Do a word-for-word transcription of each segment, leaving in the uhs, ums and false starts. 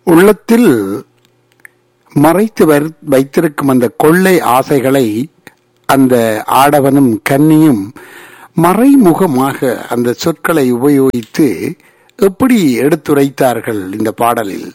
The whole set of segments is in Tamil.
உள்ளத்தில் மறைத்து வைத்திருக்கும் அந்த கொள்ளை ஆசைகளை அந்த ஆடவனும் கன்னியும் மறைமுகமாக அந்த சொற்களை உபயோகித்து எப்படி எடுத்துரைத்தார்கள் இந்த பாடலில்.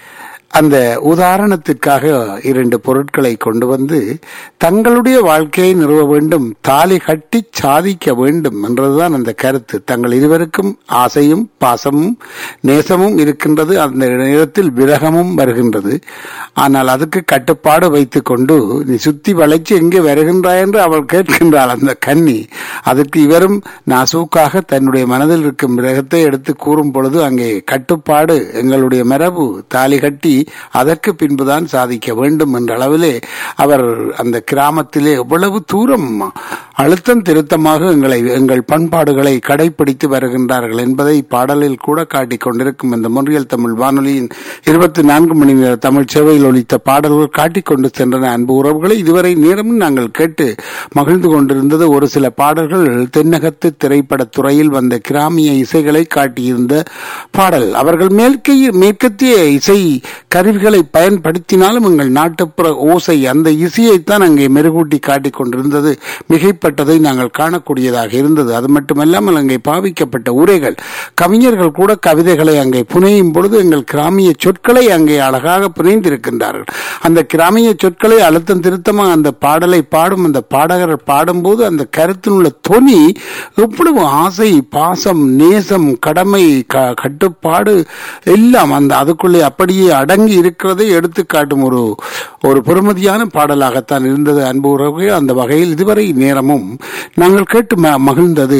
அந்த உதாரணத்திற்காக இரண்டு பொருட்களை கொண்டு வந்து தங்களுடைய வாழ்க்கையை நிறுவ வேண்டும், தாலி கட்டி சாதிக்க வேண்டும் என்றதுதான் அந்த கருத்து. தங்கள் இருவருக்கும் ஆசையும் பாசமும் நேசமும் இருக்கின்றது, அந்த நேரத்தில் விரகமும் வருகின்றது. ஆனால் அதுக்கு கட்டுப்பாடு வைத்துக் கொண்டு நீ சுத்தி வளைச்சு எங்கே வருகின்றாய் என்று அவள் கேட்கின்றாள் அந்த கன்னி. அதற்கு இவரும் நாசூக்காக தன்னுடைய மனதில் இருக்கும் விரகத்தை எடுத்து கூறும் பொழுது அங்கே கட்டுப்பாடு, எங்களுடைய மரபு, தாலி கட்டி அதற்கு பின்புதான் சாதிக்க வேண்டும் என்ற அளவிலே அவர் அந்த கிராமத்திலே எவ்வளவு தூரம் அழுத்தம் திருத்தமாக எங்களை எங்கள் பண்பாடுகளை கடைபிடித்து வருகின்றார்கள் என்பதை பாடலில் கூட காட்டிக் கொண்டிருக்கும் இந்த மொன்றியல் தமிழ் வானொலியின் இருபத்தி நான்கு மணி நேர தமிழ் சேவையில் ஒலித்த பாடல்கள் காட்டிக் கொண்டு சென்றன. அன்பு உறவுகளை இதுவரை நேரமும் நாங்கள் கேட்டு மகிழ்ந்து கொண்டிருந்தது ஒரு சில பாடல்கள் தென்னகத்து திரைப்பட துறையில் வந்த கிராமிய இசைகளை காட்டியிருந்த பாடல். அவர்கள் மேற்கை மேற்கத்திய இசை கருவிகளை பயன்படுத்தினாலும் எங்கள் நாட்டுப்புற ஓசை அந்த இசையைத்தான் அங்கே மெருகூட்டி காட்டிக் கொண்டிருந்தது. மிகைப்பட்டதை நாங்கள் காணக்கூடியதாக இருந்தது. அது மட்டுமல்லாமல் அங்கே பாவிக்கப்பட்ட உரைகள், கவிஞர்கள் கூட கவிதைகளை அங்கே புனையும் பொழுது எங்கள் கிராமிய சொற்களை அங்கே அழகாக புனைந்திருக்கின்றார்கள். அந்த கிராமிய சொற்களை அழுத்தம் திருத்தமாக அந்த பாடலை பாடும் அந்த பாடகர் பாடும்போது அந்த கருத்தினுள்ள தொனி எவ்வளவு ஆசை, பாசம், நேசம், கடமை, கட்டுப்பாடு எல்லாம் அந்த அதுக்குள்ளே அப்படியே அடங்கி இருக்கிறதை எடுத்து காட்டும் ஒரு ஒரு பெருமதியான பாடலாகத்தான் இருந்தது. அன்பு உறவுகள், அந்த வகையில் இதுவரை நேரமும் நாங்கள் கேட்டு மகிழ்ந்தது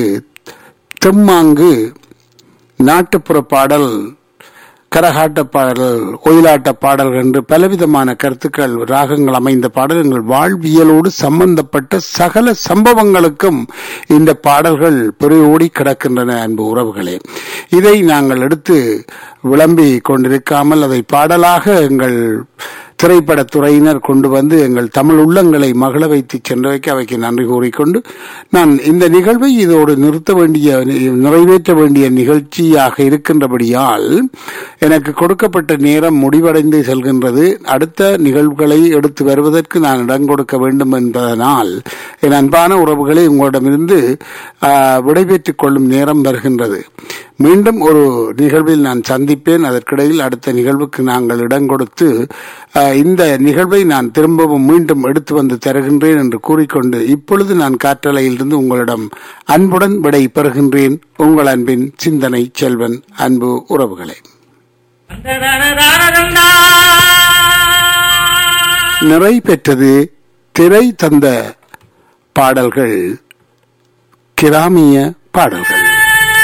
தெம்மாங்கு நாட்டுப்புற பாடல், கரகாட்ட பாடல், ஒயிலாட்ட பாடல்கள் என்று பலவிதமான கருத்துக்கள், ராகங்கள் அமைந்த பாடல் எங்கள் வாழ்வியலோடு சம்பந்தப்பட்ட சகல சம்பவங்களுக்கும் இந்த பாடல்கள் பெரியோடி கிடக்கின்றன. அன்பு உறவுகளே, இதை நாங்கள் எடுத்து விளம்பி கொண்டிருக்காமல் அதை பாடலாக எங்கள் திரைப்படத்துறையினர் கொண்டு வந்து எங்கள் தமிழ் உள்ளங்களை மகள வைத்து சென்றவைக்கு அவைக்கு நன்றி கூறிக்கொண்டு நான் இந்த நிகழ்வை இதோடு நிறுத்த வேண்டிய நிறைவேற்ற வேண்டிய நிகழ்ச்சியாக இருக்கின்றபடியால் எனக்கு கொடுக்கப்பட்ட நேரம் முடிவடைந்து செல்கின்றது. அடுத்த நிகழ்வுகளை எடுத்து வருவதற்கு நான் இடம் கொடுக்க வேண்டும் என்பதனால் என் அன்பான உறவுகளை உங்களிடமிருந்து விடைபெற்றுக் கொள்ளும் நேரம் வருகின்றது. மீண்டும் ஒரு நிகழ்வில் நான் சந்திப்பேன். அதற்கிடையில் அடுத்த நிகழ்வுக்கு நாங்கள் இடம் கொடுத்து இந்த நிகழ்வை நான் திரும்பவும் மீண்டும் எடுத்து வந்து தருகின்றேன் என்று கூறிக்கொண்டு இப்பொழுது நான் காற்றலையிலிருந்து உங்களிடம் அன்புடன் விடை பெறுகின்றேன். உங்கள் அன்பின் சிந்தனை செல்வன். அன்பு உறவுகளே, நிறை பெற்றது திரை தந்த பாடல்கள், கிராமிய பாடல்கள்.